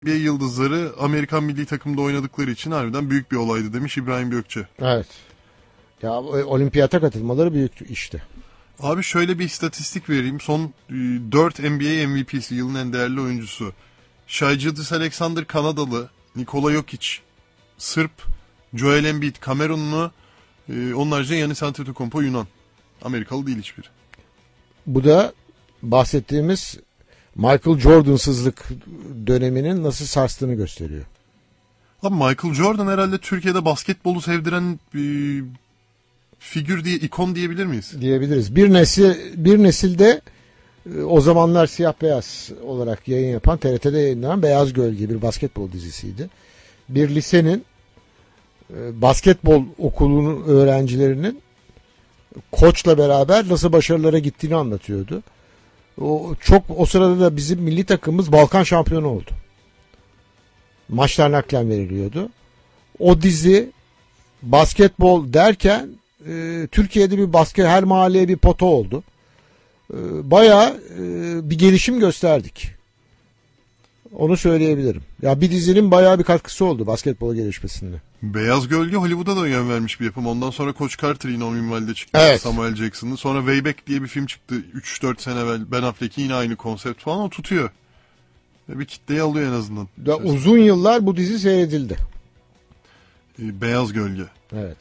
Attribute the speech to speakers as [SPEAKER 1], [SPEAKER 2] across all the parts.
[SPEAKER 1] NBA yıldızları Amerikan milli takımda oynadıkları için harbiden büyük bir olaydı demiş İbrahim Gökçe.
[SPEAKER 2] Evet. Ya olimpiyata katılmaları büyük işti.
[SPEAKER 1] Abi şöyle bir istatistik vereyim. Son 4 NBA MVP'si, yılın en değerli oyuncusu. Shai Gilgeous-Alexander Kanadalı, Nikola Jokic Sırp, Joel Embiid Kamerunlu, onun haricinde Giannis Antetokounmpo Yunan. Amerikalı değil hiçbiri.
[SPEAKER 2] Bu da bahsettiğimiz Michael Jordan'sızlık döneminin nasıl sarstığını gösteriyor.
[SPEAKER 1] Abi Michael Jordan herhalde Türkiye'de basketbolu sevdiren figür diye, ikon diyebilir miyiz?
[SPEAKER 2] Diyebiliriz. Bir nesilde o zamanlar siyah beyaz olarak yayın yapan, TRT'de yayınlanan Beyaz Gölge bir basketbol dizisiydi. Bir lisenin basketbol okulunun öğrencilerinin koçla beraber nasıl başarılara gittiğini anlatıyordu. O sırada da bizim milli takımımız Balkan şampiyonu oldu. Maçlar naklen veriliyordu. O dizi basketbol derken Türkiye'de her mahalleye bir pota oldu. Bayağı bir gelişim gösterdik. Onu söyleyebilirim. Ya bir dizinin bayağı bir katkısı oldu basketbola gelişmesinde.
[SPEAKER 1] Beyaz Gölge Hollywood'a da yön vermiş bir yapım. Ondan sonra Coach Carter yine o minvalde çıktı.
[SPEAKER 2] Evet.
[SPEAKER 1] Samuel Jackson'ın. Sonra Way Back diye bir film çıktı 3-4 sene evvel. Ben Affleck'in yine aynı konsept falan, o tutuyor. Ve bir kitleyi alıyor en azından.
[SPEAKER 2] Ya uzun yıllar bu dizi seyredildi.
[SPEAKER 1] Beyaz Gölge.
[SPEAKER 2] Evet.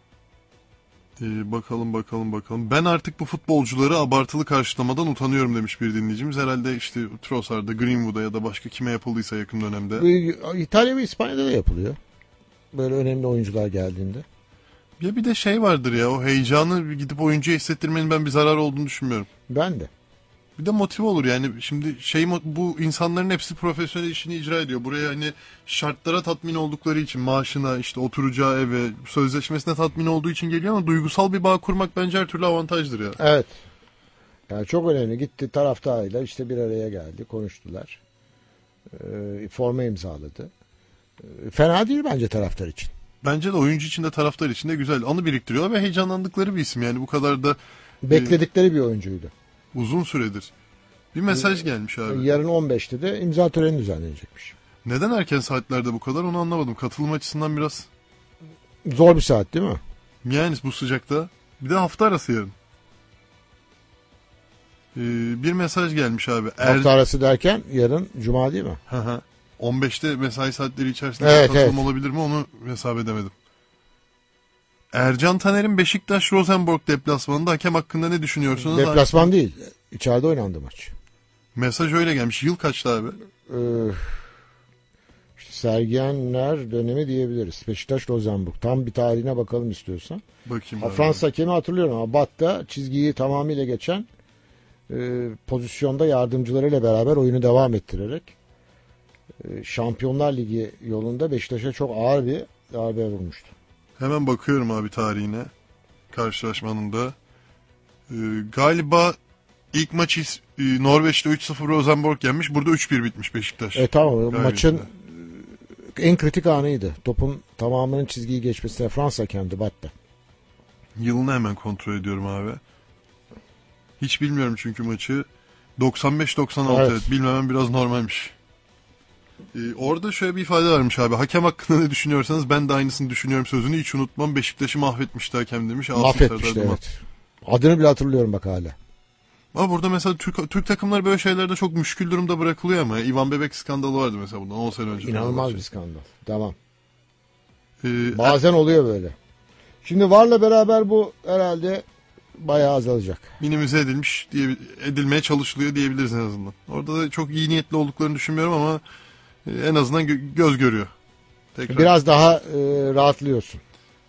[SPEAKER 1] Bakalım. Ben artık bu futbolcuları abartılı karşılamadan utanıyorum demiş bir dinleyicimiz. Herhalde işte Trossard'a, Greenwood'a ya da başka kime yapıldıysa yakın dönemde.
[SPEAKER 2] İtalya ve İspanya'da da yapılıyor. Böyle önemli oyuncular geldiğinde.
[SPEAKER 1] Ya bir de şey vardır ya, o heyecanı gidip oyuncuya hissettirmenin ben bir zarar olduğunu düşünmüyorum.
[SPEAKER 2] Ben de.
[SPEAKER 1] Bir de motive olur yani. Şimdi bu insanların hepsi profesyonel işini icra ediyor. Buraya hani şartlara tatmin oldukları için, maaşına, işte oturacağı eve, sözleşmesine tatmin olduğu için geliyor ama duygusal bir bağ kurmak bence her türlü avantajdır ya.
[SPEAKER 2] Evet. Yani çok önemli. Gitti taraftarıyla işte bir araya geldi, konuştular. Forma imzaladı. Fena değil bence taraftar için.
[SPEAKER 1] Bence de oyuncu için de taraftar için de güzel. Anı biriktiriyorlar ve heyecanlandıkları bir isim. Yani bu kadar da
[SPEAKER 2] bekledikleri bir oyuncuydu.
[SPEAKER 1] Uzun süredir. Bir mesaj gelmiş abi.
[SPEAKER 2] Yarın 15'te de imza töreni düzenlenecekmiş.
[SPEAKER 1] Neden erken saatlerde bu kadar, onu anlamadım. Katılım açısından biraz
[SPEAKER 2] zor bir saat değil mi?
[SPEAKER 1] Yani bu sıcakta. Bir de hafta arası yarın. Bir mesaj gelmiş abi.
[SPEAKER 2] Hafta arası derken yarın cuma değil mi?
[SPEAKER 1] 15'te mesai saatleri içerisinde katılım olabilir mi, onu hesap edemedim. Ercan Taner'in Beşiktaş Rosenborg deplasmanında hakem hakkında ne düşünüyorsunuz?
[SPEAKER 2] Deplasman değil. İçeride oynandı maç.
[SPEAKER 1] Mesaj öyle gelmiş. Yıl kaçtı abi?
[SPEAKER 2] İşte Sergenler dönemi diyebiliriz. Beşiktaş Rosenborg. Tam bir tarihine bakalım istiyorsan.
[SPEAKER 1] Bakayım.
[SPEAKER 2] Fransız hakemi hatırlıyorum ama Bat'ta çizgiyi tamamıyla geçen pozisyonda yardımcılarıyla beraber oyunu devam ettirerek Şampiyonlar Ligi yolunda Beşiktaş'a çok ağır bir darbe vurmuştu.
[SPEAKER 1] Hemen bakıyorum abi tarihine. Karşılaşmanın da. Galiba ilk maçı Norveç'te 3-0 Rosenborg yenmiş. Burada 3-1 bitmiş Beşiktaş.
[SPEAKER 2] Tamam. Maçın en kritik anıydı. Topun tamamının çizgiyi geçmesine Fransa hakemdi Bat'ta.
[SPEAKER 1] Yılını hemen kontrol ediyorum abi. Hiç bilmiyorum çünkü maçı. 95-96 evet. Bilmemem biraz normalmiş. Orada şöyle bir ifade varmış abi. Hakem hakkında ne düşünüyorsanız ben de aynısını düşünüyorum sözünü hiç unutmam. Beşiktaş'ı mahvetmişti hakem demiş.
[SPEAKER 2] Mahvetmişti evet. Adını bile hatırlıyorum bak hala.
[SPEAKER 1] Ama burada mesela Türk takımları böyle şeylerde çok müşkül durumda bırakılıyor ama. İvan Bebek skandalı vardı mesela bundan 10 sene önce.
[SPEAKER 2] İnanılmaz bir skandal. Tamam. Bazen oluyor böyle. Şimdi VAR'la beraber bu herhalde bayağı azalacak.
[SPEAKER 1] Minimize edilmeye çalışılıyor diyebiliriz en azından. Orada da çok iyi niyetli olduklarını düşünmüyorum ama en azından göz görüyor. Tekrar.
[SPEAKER 2] Biraz daha rahatlıyorsun.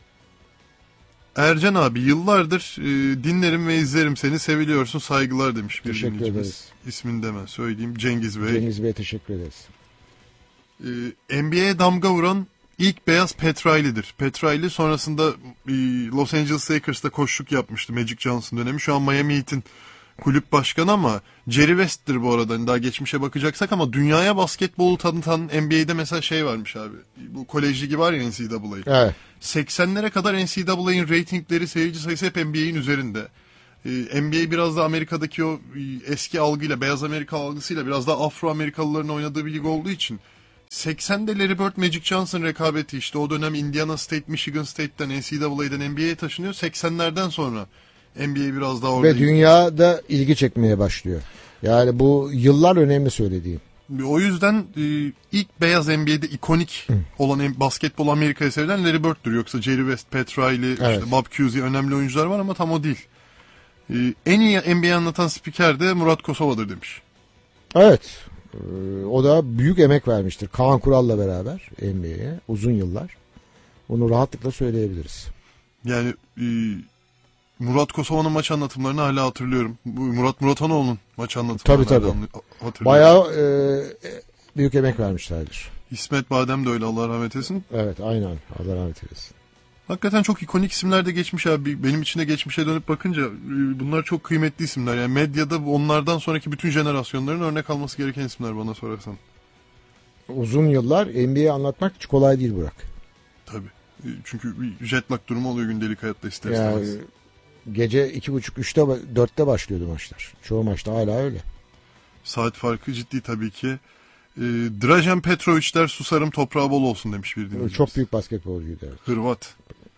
[SPEAKER 1] Ercan abi yıllardır dinlerim ve izlerim seni, seviliyorsun, saygılar demiş bir
[SPEAKER 2] teşekkür ederiz.
[SPEAKER 1] İsmini de hemen söyleyeyim, Cengiz Bey.
[SPEAKER 2] Cengiz Bey'e teşekkür ederiz.
[SPEAKER 1] NBA'ye damga vuran ilk beyaz Pat Riley'dir. Pat Riley sonrasında Los Angeles Lakers'ta koçluk yapmıştı, Magic Johnson dönemi. Şu an Miami Heat'in kulüp başkanı ama Jerry West'tir bu arada. Daha geçmişe bakacaksak ama dünyaya basketbolu tanıtan NBA'de mesela şey varmış abi. Bu kolej ligi var ya, NCAA.
[SPEAKER 2] Evet.
[SPEAKER 1] 80'lere kadar NCAA'nin reytingleri, seyirci sayısı hep NBA'in üzerinde. NBA biraz da Amerika'daki o eski algıyla, beyaz Amerika algısıyla biraz daha Afro Amerikalıların oynadığı bir lig olduğu için 80'de Larry Bird, Magic Johnson rekabeti işte o dönem Indiana State, Michigan State'ten NCAA'den NBA'ye taşınıyor. 80'lerden sonra NBA biraz daha orada.
[SPEAKER 2] Ve dünyada ilgi çekmeye başlıyor. Yani bu yıllar önemli söylediğim.
[SPEAKER 1] O yüzden ilk beyaz NBA'de ikonik olan basketbol Amerika'ya sevilen Larry Bird'dür. Yoksa Jerry West, Pat Riley,
[SPEAKER 2] Evet.
[SPEAKER 1] işte Bob Cousy önemli oyuncular var ama tam o değil. En iyi NBA anlatan spiker de Murat Kosova'dır demiş.
[SPEAKER 2] Evet. O da büyük emek vermiştir. Kaan Kural'la beraber NBA'ye uzun yıllar. Onu rahatlıkla söyleyebiliriz.
[SPEAKER 1] Yani Murat Kosova'nın maç anlatımlarını hala hatırlıyorum. Bu Murat Muratanoğlu'nun maç anlatımlarını
[SPEAKER 2] Tabii.
[SPEAKER 1] hala hatırlıyorum.
[SPEAKER 2] Bayağı büyük emek vermişlerdir.
[SPEAKER 1] İsmet Badem de öyle, Allah rahmet eylesin.
[SPEAKER 2] Evet, aynen. Allah rahmet eylesin.
[SPEAKER 1] Hakikaten çok ikonik isimler de geçmiş abi. Benim için de geçmişe dönüp bakınca bunlar çok kıymetli isimler. Yani medyada onlardan sonraki bütün jenerasyonların örnek alması gereken isimler bana sorarsan.
[SPEAKER 2] Uzun yıllar NBA anlatmak hiç kolay değil Burak.
[SPEAKER 1] Tabii. Çünkü bir jet lag durumu oluyor gündelik hayatta ister
[SPEAKER 2] Yani
[SPEAKER 1] istemez.
[SPEAKER 2] gece 2.30-3'te 4'te başlıyordu maçlar. Çoğu maçta hala öyle.
[SPEAKER 1] Saat farkı ciddi tabii ki. Dražen Petrović der susarım toprağı bol olsun demiş bir dinleyicimiz.
[SPEAKER 2] Çok büyük basketbolcuydu. Evet.
[SPEAKER 1] Hırvat.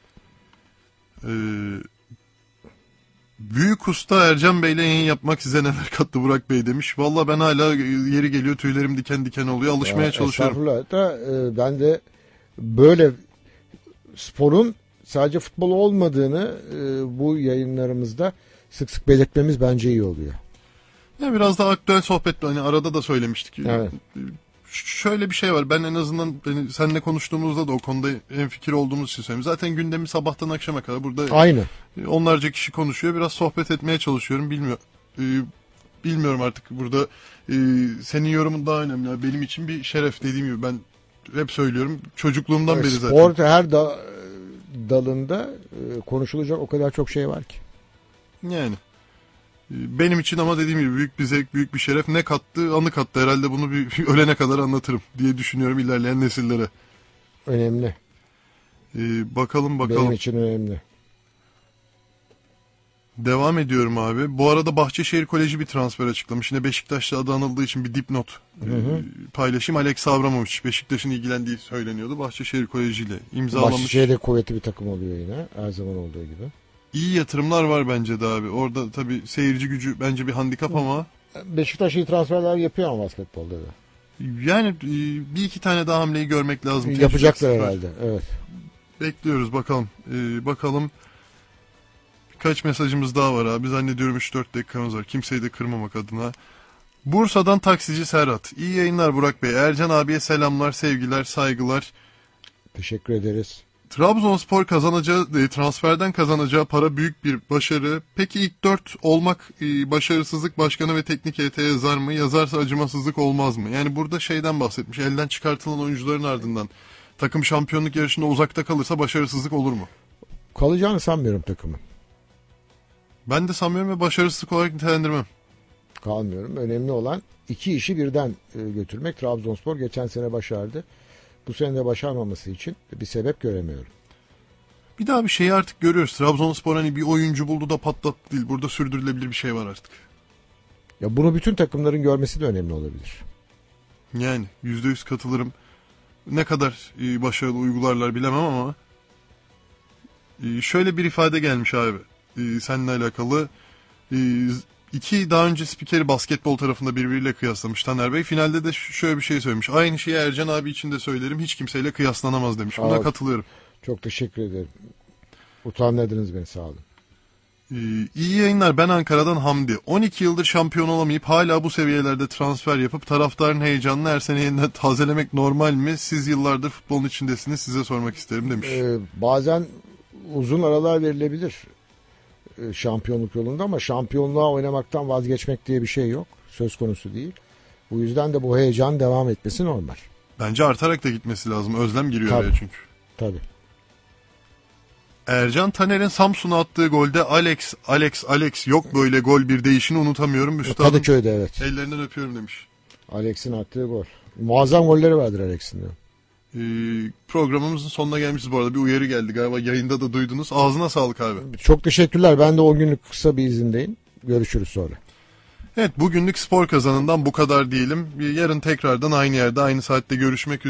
[SPEAKER 1] Büyük usta Ercan Bey'le yayın yapmak size neler kattı Burak Bey demiş. Valla ben hala yeri geliyor tüylerim diken diken oluyor. Alışmaya çalışıyorum.
[SPEAKER 2] Estağfurullah. Da, ben de böyle sporun sadece futbol olmadığını bu yayınlarımızda sık sık belirtmemiz bence iyi oluyor.
[SPEAKER 1] Ya biraz daha aktüel sohbet, hani arada da söylemiştik.
[SPEAKER 2] Evet.
[SPEAKER 1] Şöyle bir şey var. Ben en azından seninle konuştuğumuzda da o konuda hemfikir olduğumuz için söyleyeyim. Zaten gündemi sabahtan akşama kadar burada
[SPEAKER 2] Aynı.
[SPEAKER 1] onlarca kişi konuşuyor. Biraz sohbet etmeye çalışıyorum. Bilmiyorum artık burada senin yorumun daha önemli. Yani benim için bir şeref, dediğim gibi ben hep söylüyorum. Çocukluğumdan beri zaten.
[SPEAKER 2] Spor her dalında konuşulacak o kadar çok şey var ki.
[SPEAKER 1] Yani benim için ama dediğim gibi büyük bir zevk, büyük bir şeref. Ne kattı? Anı kattı. Herhalde bunu bir ölene kadar anlatırım diye düşünüyorum ilerleyen nesillere.
[SPEAKER 2] Önemli.
[SPEAKER 1] Bakalım.
[SPEAKER 2] Benim için önemli.
[SPEAKER 1] Devam ediyorum abi. Bu arada Bahçeşehir Koleji bir transfer açıklamış. Yine Beşiktaş'la adı anıldığı için bir dipnot paylaşayım. Alex Abramovich Beşiktaş'ın ilgilendiği söyleniyordu. Bahçeşehir Koleji ile imzalamış.
[SPEAKER 2] Bahçeşehir'de kuvvetli bir takım oluyor yine. Her zaman olduğu gibi.
[SPEAKER 1] İyi yatırımlar var bence de abi. Orada tabii seyirci gücü bence bir handikap ama
[SPEAKER 2] Beşiktaş iyi transferler yapıyor ama basketbolda da.
[SPEAKER 1] yani bir iki tane daha hamleyi görmek lazım.
[SPEAKER 2] Yapacaklar herhalde. Evet.
[SPEAKER 1] Bekliyoruz bakalım. Bakalım. Birkaç mesajımız daha var abi. Zannediyorum 3-4 dakikamız var. Kimseyi de kırmamak adına. Bursa'dan taksici Serhat. İyi yayınlar Burak Bey. Ercan abiye selamlar, sevgiler, saygılar.
[SPEAKER 2] Teşekkür ederiz.
[SPEAKER 1] Trabzonspor transferden kazanacağı para büyük bir başarı. Peki ilk 4 olmak başarısızlık başkanı ve teknik heyete yazar mı? Yazarsa acımasızlık olmaz mı? Yani burada şeyden bahsetmiş. Elden çıkartılan oyuncuların ardından takım şampiyonluk yarışında uzakta kalırsa başarısızlık olur mu?
[SPEAKER 2] Kalacağını sanmıyorum takımın.
[SPEAKER 1] Ben de sanmıyorum ve başarısızlık olarak nitelendirmem.
[SPEAKER 2] Kalmıyorum. Önemli olan iki işi birden götürmek. Trabzonspor geçen sene başardı. Bu sene de başarmaması için bir sebep göremiyorum.
[SPEAKER 1] Bir daha bir şeyi artık görüyoruz. Trabzonspor hani bir oyuncu buldu da patlattı değil. Burada sürdürülebilir bir şey var artık.
[SPEAKER 2] Ya bunu bütün takımların görmesi de önemli olabilir.
[SPEAKER 1] Yani %100 katılırım. Ne kadar başarılı uygularlar bilemem ama şöyle bir ifade gelmiş abi. Seninle alakalı. İki daha önce spikeri basketbol tarafında birbiriyle kıyaslamış Taner Bey. Finalde de şöyle bir şey söylemiş. Aynı şeyi Ercan abi için de söylerim. Hiç kimseyle kıyaslanamaz demiş. Buna
[SPEAKER 2] Evet.
[SPEAKER 1] katılıyorum.
[SPEAKER 2] Çok teşekkür ederim. Utandırdınız beni, sağ olun.
[SPEAKER 1] İyi yayınlar, ben Ankara'dan Hamdi. 12 yıldır şampiyon olamayıp hala bu seviyelerde transfer yapıp taraftarın heyecanını her sene yeniden tazelemek normal mi? Siz yıllardır futbolun içindesiniz, size sormak isterim demiş.
[SPEAKER 2] Bazen uzun aralar verilebilir şampiyonluk yolunda ama şampiyonluğa oynamaktan vazgeçmek diye bir şey yok. Söz konusu değil. Bu yüzden de bu heyecan devam etmesi normal.
[SPEAKER 1] Bence artarak da gitmesi lazım. Özlem giriyor
[SPEAKER 2] Tabii.
[SPEAKER 1] araya çünkü.
[SPEAKER 2] Tabii.
[SPEAKER 1] Ercan Taner'in Samsun'a attığı golde Alex yok böyle gol, bir değişini unutamıyorum. Üstadım,
[SPEAKER 2] Kadıköy'de evet.
[SPEAKER 1] ellerinden öpüyorum demiş.
[SPEAKER 2] Alex'in attığı gol. Muazzam golleri vardır Alex'in de.
[SPEAKER 1] Programımızın sonuna gelmişiz bu arada. Bir uyarı geldi galiba, yayında da duydunuz. Ağzına sağlık abi.
[SPEAKER 2] Çok teşekkürler. Ben de o günlük kısa bir izindeyim. Görüşürüz sonra.
[SPEAKER 1] Evet, bugünlük spor kazanından bu kadar diyelim. Yarın tekrardan aynı yerde aynı saatte görüşmek üzere.